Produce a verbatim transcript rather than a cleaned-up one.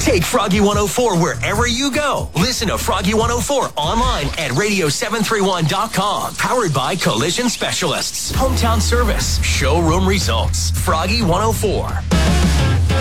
Take Froggy one oh four wherever you go. Listen to Froggy one oh four online at radio seven three one dot com. Powered by Collision Specialists. Hometown service. Showroom results. Froggy one oh four.